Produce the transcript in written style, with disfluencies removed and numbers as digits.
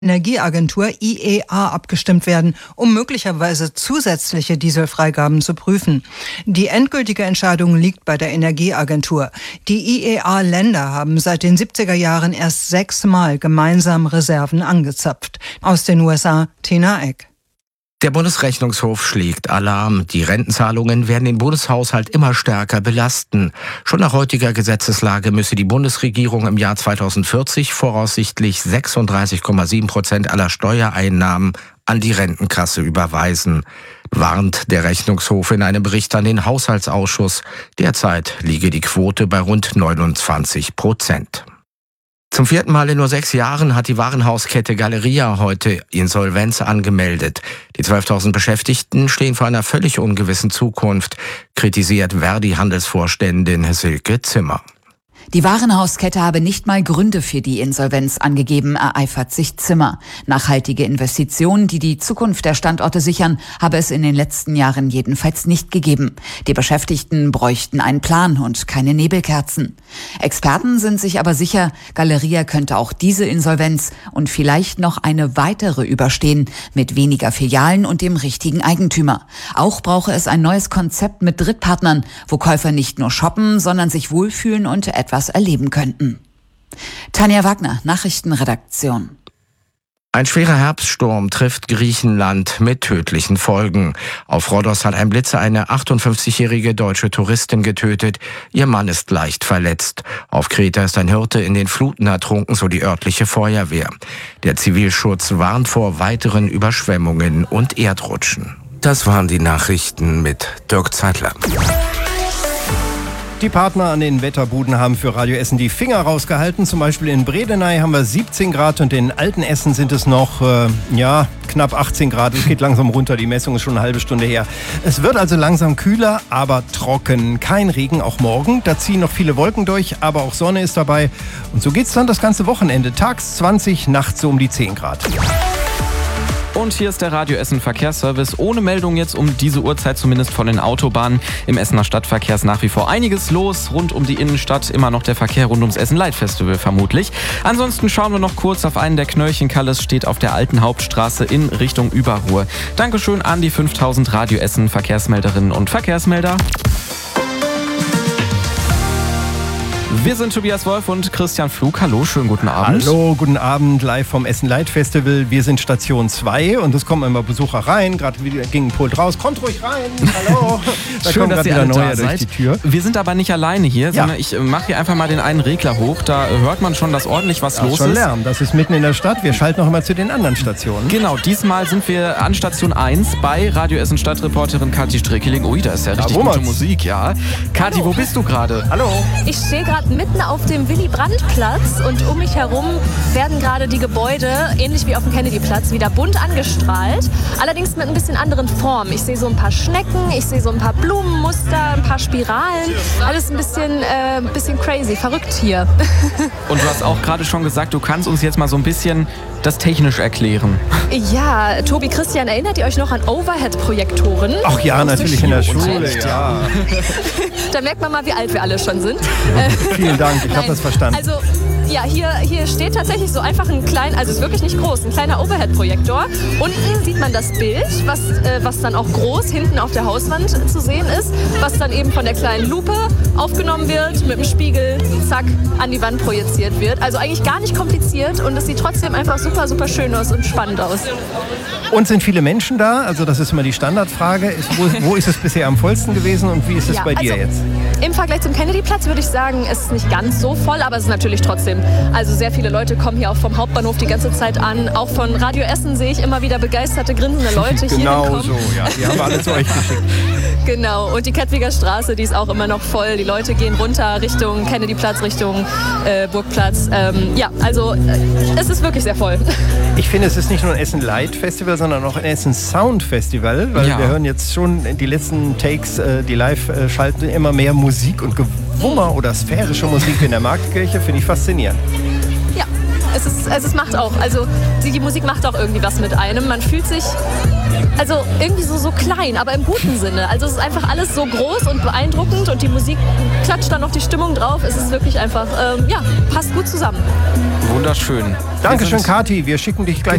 Energieagentur IEA abgestimmt werden, um möglicherweise zusätzliche Dieselfreigaben zu prüfen. Die endgültige Entscheidung liegt bei der Energieagentur. Die IEA-Länder haben seit den 70er Jahren erst 6-mal gemeinsam Reserven angezapft. Aus den USA, Tina Eck. Der Bundesrechnungshof schlägt Alarm. Die Rentenzahlungen werden den Bundeshaushalt immer stärker belasten. Schon nach heutiger Gesetzeslage müsse die Bundesregierung im Jahr 2040 voraussichtlich 36,7% aller Steuereinnahmen an die Rentenkasse überweisen, warnt der Rechnungshof in einem Bericht an den Haushaltsausschuss. Derzeit liege die Quote bei rund 29%. Zum 4. Mal in nur 6 Jahren hat die Warenhauskette Galeria heute Insolvenz angemeldet. Die 12.000 Beschäftigten stehen vor einer völlig ungewissen Zukunft, kritisiert Verdi-Handelsvorständin Silke Zimmer. Die Warenhauskette habe nicht mal Gründe für die Insolvenz angegeben, ereifert sich Zimmer. Nachhaltige Investitionen, die die Zukunft der Standorte sichern, habe es in den letzten Jahren jedenfalls nicht gegeben. Die Beschäftigten bräuchten einen Plan und keine Nebelkerzen. Experten sind sich aber sicher, Galeria könnte auch diese Insolvenz und vielleicht noch eine weitere überstehen, mit weniger Filialen und dem richtigen Eigentümer. Auch brauche es ein neues Konzept mit Drittpartnern, wo Käufer nicht nur shoppen, sondern sich wohlfühlen und etwas erleben könnten. Tanja Wagner, Nachrichtenredaktion. Ein schwerer Herbststurm trifft Griechenland mit tödlichen Folgen. Auf Rhodos hat ein Blitzer eine 58-jährige deutsche Touristin getötet. Ihr Mann ist leicht verletzt. Auf Kreta ist ein Hirte in den Fluten ertrunken, so die örtliche Feuerwehr. Der Zivilschutz warnt vor weiteren Überschwemmungen und Erdrutschen. Das waren die Nachrichten mit Dirk Zeitler. Die Partner an den Wetterbuden haben für Radio Essen die Finger rausgehalten. Zum Beispiel in Bredeney haben wir 17 Grad und in Altenessen sind es noch knapp 18 Grad. Es geht langsam runter, die Messung ist schon eine halbe Stunde her. Es wird also langsam kühler, aber trocken. Kein Regen, auch morgen. Da ziehen noch viele Wolken durch, aber auch Sonne ist dabei. Und so geht's dann das ganze Wochenende. Tags 20, nachts so um die 10 Grad. Und hier ist der Radio Essen Verkehrsservice. Ohne Meldung jetzt um diese Uhrzeit, zumindest von den Autobahnen. Im Essener Stadtverkehr ist nach wie vor einiges los. Rund um die Innenstadt immer noch der Verkehr rund ums Essen Light Festival vermutlich. Ansonsten schauen wir noch kurz auf einen der Knöllchen. Es steht auf der alten Hauptstraße in Richtung Überruhr. Dankeschön an die 5000 Radio Essen Verkehrsmelderinnen und Verkehrsmelder. Wir sind Tobias Wolf und Christian Pflug. Hallo, schönen guten Abend. Hallo, guten Abend, live vom Essen Light Festival. Wir sind Station 2 und es kommen immer Besucher rein. Gerade ging ein Pult raus. Kommt ruhig rein. Hallo. Da schön, dass ihr alle da seid. Durch die Tür. Wir sind aber nicht alleine hier, sondern ich mache hier einfach mal den einen Regler hoch. Da hört man schon, dass ordentlich was los ist. Schon Lärm. Das ist mitten in der Stadt. Wir schalten noch immer zu den anderen Stationen. Genau, diesmal sind wir an Station 1 bei Radio Essen Stadtreporterin Kathi Streckeling. Ui, da ist ja richtig gute Musik, ja. Kathi, wo bist du gerade? Hallo. Ich stehe gerade mitten auf dem Willy-Brandt-Platz und um mich herum werden gerade die Gebäude, ähnlich wie auf dem Kennedy-Platz, wieder bunt angestrahlt. Allerdings mit ein bisschen anderen Formen. Ich sehe so ein paar Schnecken, ich sehe so ein paar Blumenmuster, ein paar Spiralen. Alles ein bisschen crazy, verrückt hier. Und du hast auch gerade schon gesagt, du kannst uns jetzt mal so ein bisschen das technisch erklären. Ja, Tobi, Christian, erinnert ihr euch noch an Overhead-Projektoren? Ach ja, natürlich in der Schule. Ja. Da merkt man mal, wie alt wir alle schon sind. Vielen Dank, ich habe das verstanden. Also, ja, hier steht tatsächlich so einfach ein kleiner, also ist wirklich nicht groß, ein kleiner Overhead-Projektor. Unten sieht man das Bild, was dann auch groß hinten auf der Hauswand zu sehen ist, was dann eben von der kleinen Lupe aufgenommen wird, mit dem Spiegel, zack, an die Wand projiziert wird. Also eigentlich gar nicht kompliziert und es sieht trotzdem einfach super, super schön aus und spannend aus. Und sind viele Menschen da? Also das ist immer die Standardfrage. Wo ist es bisher am vollsten gewesen und wie ist es bei dir jetzt? Im Vergleich zum Kennedy-Platz würde ich sagen, es ist nicht ganz so voll, aber es ist natürlich trotzdem. Also sehr viele Leute kommen hier auch vom Hauptbahnhof die ganze Zeit an. Auch von Radio Essen sehe ich immer wieder begeisterte, grinsende Leute hier Genau so, ja. Die haben wir alle zu euch geschickt. Genau. Und die Kettwiger Straße, die ist auch immer noch voll. Die Leute gehen runter Richtung Kennedy-Platz, Richtung Burgplatz. Also es ist wirklich sehr voll. Ich finde, es ist nicht nur ein Essen Light Festival, sondern auch ein Essen Sound Festival, weil wir hören jetzt schon die letzten Takes, die live schalten, immer mehr Musik und Gewummer oder sphärische Musik in der Marktkirche, finde ich faszinierend. Ja, es macht auch, also die Musik macht auch irgendwie was mit einem. Man fühlt sich also irgendwie so klein, aber im guten Sinne. Also es ist einfach alles so groß und beeindruckend und die Musik klatscht dann noch die Stimmung drauf. Es ist wirklich einfach, passt gut zusammen. Wunderschön. Dankeschön, Kathi. Wir schicken dich gleich